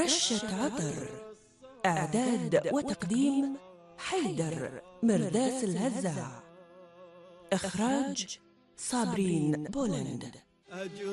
رشة عطر. إعداد وتقديم حيدر مرداس الهزاع. إخراج صابرين بولند.